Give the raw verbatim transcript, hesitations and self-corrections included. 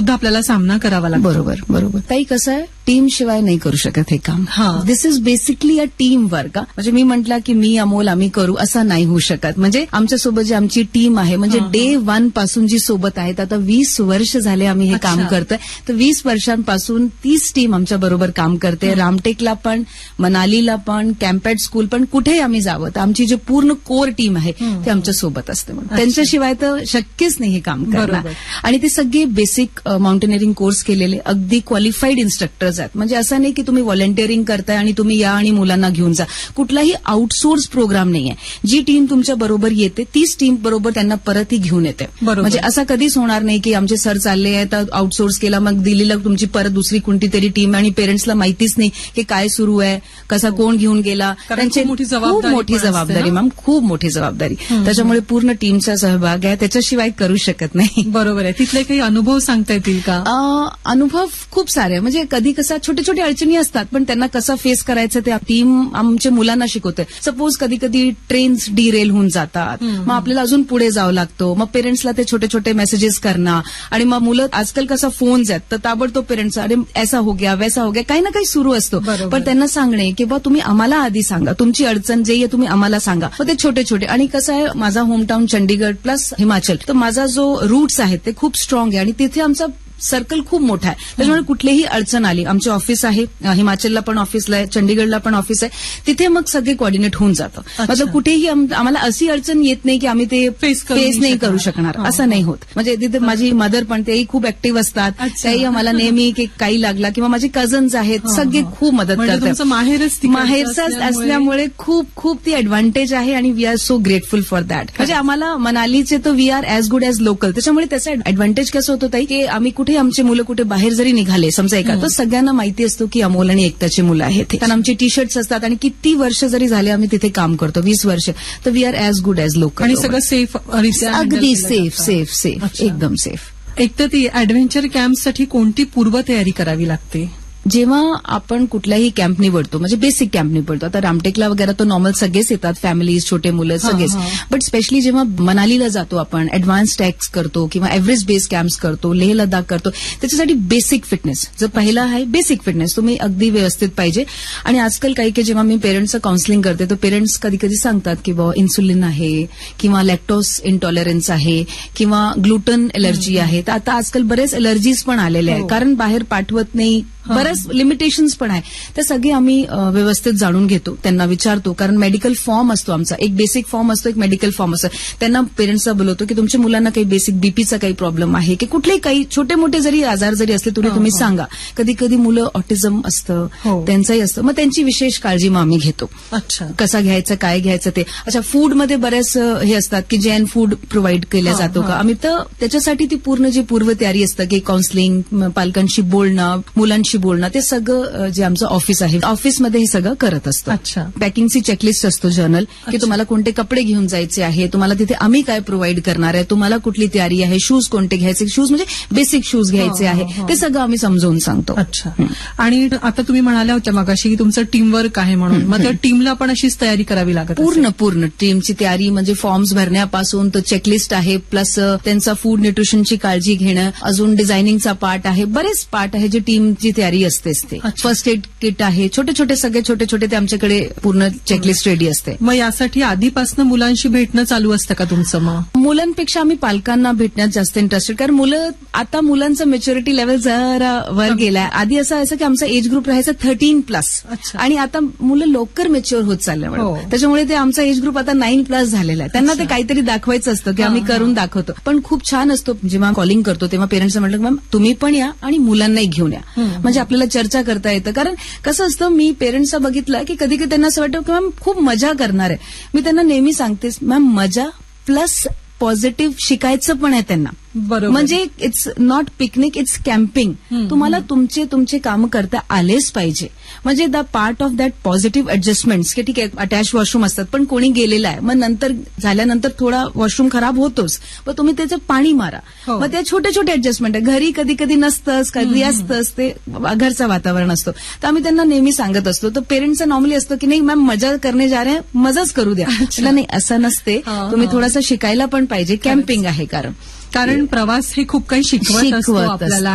सुद्धा आपल्याला सामना करावा लागतो. बरोबर बरोबर. काही कसं आहे, टीम शिवाय नाही करू शकत हे काम. दिस is basically a team work. म्हणजे मी म्हटलं की मी अमोल आम्ही करू असं नाही होऊ शकत. म्हणजे आमच्यासोबत जी आमची टीम आहे, म्हणजे डे वन पासून जी सोबत आहेत, आता वीस वर्ष झाले आम्ही हे काम करतोय, तर वीस वर्षांपासून तीच टीम आमच्या बरोबर काम करते. रामटेकला पण, मनालीला पण, कॅम्पॅट स्कूल पण, कुठेही आम्ही जावं तर आमची जी पूर्ण कोर टीम आहे ते आमच्या सोबत असते. त्यांच्याशिवाय तर शक्यच नाही हे काम करणं. आणि ते सगळे बेसिक माउंटेनिअरिंग कोर्स केलेले अगदी क्वालिफाईड इन्स्ट्रक्टर्स आहेत. म्हणजे असं नाही की तुम्ही व्हॉलंटिअरिंग करताय आणि तुम्ही या आणि मुलांना घेऊन जा. कुठलाही आउटसोर्स प्रोग्राम नाहीये. जी टीम तुमच्या बरोबर येते तीच टीम बरोबर त्यांना परतही घेऊन येते. म्हणजे असं कधीच होणार नाही की आमचे सर चालले आहेत, आउटसोर्स केला, मग दिल्लीला तुमची परत दुसरी कोणती तरी टीम आणि पेरेंट्सला माहितीच नाही की काय सुरू आहे, कसा कोण घेऊन गेला. त्यांची खूप मोठी जबाबदारी मॅम, खूप मोठी जबाबदारी. त्याच्यामुळे पूर्ण टीमचा सहभाग आहे, त्याच्याशिवाय करू शकत नाही. बरोबर आहे. तिथले काही अनुभव सांगता येतील का? अनुभव खूप सारे. म्हणजे कधी कसा छोटे छोटे अडचणी असतात, पण त्यांना कसं फेस करायचं ते टीम आमच्या मुलांना शिकवते. सपोज कधी कधी ट्रेन्स डिरेल होऊन जातात, मग आपल्याला अजून पुढे जावं लागतो. मग पेरेंट्सला ते छोटे छोटे मेसेजेस करणं, आणि मग मुलं आजकाल कसं फोन्स आहेत तर ताबडतोब पेरेंट्स अरे ऐसा हो गया वैसा हो गया, काही ना काही सुरू असतो. पण त्यांना सांगणे की बा तुम्ही आम्हाला आधी सांगा, तुमची अडचण जे आहे तुम्ही आम्हाला सांगा. मग ते छोटे छोटे. आणि कसं आहे, माझा होमटाऊन चंडीगड प्लस हिमाचल, तर माझा जो रूट्स आहेत ते खूप स्ट्रॉंग आहे आणि तिथे आमचा सर्कल खूप मोठा आहे. त्याच्यामुळे कुठलीही अडचण आली, आमचे ऑफिस आहे हिमाचलला पण ऑफिसला आहे, चंडीगडला पण ऑफिस आहे, तिथे मग सगळे कोऑर्डिनेट होऊन जातं. मतलब कुठेही आम्हाला अशी अडचण येत नाही की आम्ही ते फेस नाही करू शकणार, असं नाही होत. म्हणजे तिथे माझी मदर पण तेही खूप ऍक्टिव्ह असतात, त्याही आम्हाला नेहमी की काही लागला, किंवा माझे कझन्स आहेत सगळे खूप मदत करतात. माहेरचाच असल्यामुळे खूप खूप ती ऍडव्हान्टेज आहे आणि we are so grateful for that. म्हणजे आम्हाला मनालीचे तर we R as good as local. त्याच्यामुळे त्याचा ऍडव्हान्टेज कसं होतं ताई की आम्ही कुठे आमचे मुलं कुठे बाहेर जरी निघाले समजा एका, तर सगळ्यांना माहिती असतो की अमोल आणि एकताची मुलं आहेत. कारण आमचे टी शर्ट्स असतात आणि किती वर्ष जरी झाले आम्ही तिथे काम करतो, वीस वर्ष, तर we R as good as local. आणि सगळं सेफ, अगदी सेफ सेफ सेफ एकदम सेफ. एक तर ती ऍडव्हेंचर कॅम्पसाठी कोणती पूर्वतयारी करावी लागते? जेव्हा आपण कुठलाही कॅम्प निवडतो, म्हणजे बेसिक कॅम्प निवडतो, आता रामटेकला वगैरे तो नॉर्मल सगळेच येतात, फॅमिलीज, छोटे मुलं सगळेच. बट स्पेशली जेव्हा मनालीला जातो आपण, ऍडव्हान्स टॅक्स करतो किंवा एव्हरेस्ट बेस कॅम्प्स करतो, लेह लडाख करतो, त्याच्यासाठी बेसिक फिटनेस जो पहिला आहे, बेसिक फिटनेस तुम्ही अगदी व्यवस्थित पाहिजे. आणि आजकाल काही काही जेव्हा मी पेरेंट्सचं काउन्सिलिंग करते तर पेरेंट्स कधी कधी सांगतात की बाबा इन्सुलिन आहे किंवा लॅक्टोज इंटॉलरन्स आहे किंवा ग्लुटन एलर्जी आहे. तर आता आजकाल बरेच एलर्जीज पण आलेले आहे, कारण बाहेर पाठवत नाही, बरेच लिमिटेशन्स पण आहे. ते सगळे आम्ही व्यवस्थित जाणून घेतो, त्यांना विचारतो. कारण मेडिकल फॉर्म असतो आमचा, एक बेसिक फॉर्म असतो, एक मेडिकल फॉर्म असतो. त्यांना पेरेंट्सला बोलवतो की तुमच्या मुलांना काही बेसिक बीपीचा काही प्रॉब्लेम आहे की कुठलेही काही छोटे मोठे जरी आजार जरी असले तरी तुम्ही सांगा. कधी कधी मुलं ऑटिझम असतं, त्यांचंही असतं, मग त्यांची विशेष काळजी मग आम्ही घेतो. अच्छा, कसा घ्यायचं, काय घ्यायचं ते. अच्छा, फूडमध्ये बरेच हे असतात की जैन फूड प्रोव्हाइड केलं जातो का आम्ही, तर त्याच्यासाठी ती पूर्ण जी पूर्वतयारी असतं की काउन्सिलिंग, पालकांशी बोलणं, मुलांशी बोलणं, ते सगळं जे आमचं ऑफिस आहे ऑफिसमध्ये हे सगळं करत असतं. अच्छा, पॅकिंगची चेकलिस्ट असतो जर्नल की तुम्हाला कोणते कपडे घेऊन जायचे आहे, तुम्हाला तिथे आम्ही काय प्रोव्हाइड करणार आहे, तुम्हाला कुठली तयारी आहे, शूज कोणते घ्यायचे, शूज म्हणजे बेसिक शूज घ्यायचे आहे, ते सगळं आम्ही समजावून सांगतो. अच्छा, आणि आता तुम्ही म्हणाल्या होत्या मगाशी की तुमचं टीमवर्क आहे म्हणून, मग त्या टीमला पण अशीच तयारी करावी लागते? पूर्ण पूर्ण टीमची तयारी म्हणजे फॉर्म्स भरण्यापासून तर चेकलिस्ट आहे, प्लस त्यांचा फूड न्यूट्रिशनची काळजी घेणं, अजून डिझायनिंगचा पार्ट आहे, बरेच पार्ट आहे जे टीमची तयारी असते. फर्स्ट एड किट आहे, छोटे छोटे सगळे छोटे छोटे ते आमच्याकडे पूर्ण चेकलिस्ट रेडी असते. मग यासाठी आधीपासून मुलांशी भेटणं चालू असतं का तुमचं? मग मुलांपेक्षा आम्ही पालकांना भेटण्यात जास्त इंटरेस्टेड, कारण मुलं आता मुलांचं मेच्युरिटी लेवल जरा वर गेलाय. आधी असं असं की आमचा एज ग्रुप राहायचा थर्टीन प्लस, आणि आता मुलं लवकर मेच्युअर होत चालल्यामुळे त्याच्यामुळे ते आमचा एज ग्रुप आता नाईन प्लस झालेला आहे. त्यांना ते काहीतरी दाखवायचं असतं की आम्ही करून दाखवतो. पण खूप छान असतो जेव्हा कॉलिंग करतो तेव्हा पेरेंट्सला म्हटलं मॅम तुम्ही पण या आणि मुलांनाही घेऊन या, म्हणजे आपल्याला चर्चा करता येतं. कारण कसं असतं, मी पेरेंट्सला बघितलं की कधी कधी त्यांना असं वाटतं की मॅम खूप मजा करणार आहे. मी त्यांना नेहमी सांगतेस मॅम मजा प्लस पॉझिटिव्ह शिकायचं पण आहे त्यांना. बरोबर, म्हणजे it's not picnic, it's camping. तुम्हाला तुमचे तुमचे काम करता आलेच पाहिजे. म्हणजे the part of that positive ऍडजस्टमेंट्स की ठीक आहे अटॅच वॉशरूम असतात, पण कोणी गेलेलं आहे, मग नंतर झाल्यानंतर थोडा वॉशरूम खराब होतोच, मग तुम्ही त्याचं पाणी मारा. मग ते छोटे छोटे ऍडजस्टमेंट आहे. घरी कधी कधी नसतंच, कधी असतंच, ते घरचं वातावरण असतं. तर आम्ही त्यांना नेहमी सांगत असतो. तर पेरेंट्सचं नॉर्मली असतं की नाही मॅम मजा करणे जा रहे मजाच करू द्या. नाही, असं नसते, तुम्ही थोडासा शिकायला पण पाहिजे. कॅम्पिंग आहे कारण कारण प्रवास हे खूप काही शिकवत असतो आपल्याला.